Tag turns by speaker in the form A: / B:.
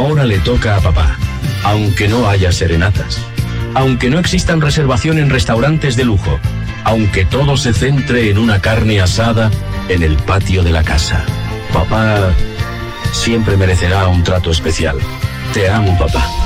A: Ahora le toca a papá, aunque no haya serenatas, aunque no existan reservación en restaurantes de lujo, aunque todo se centre en una carne asada en el patio de la casa. Papá siempre merecerá un trato especial. Te amo, papá.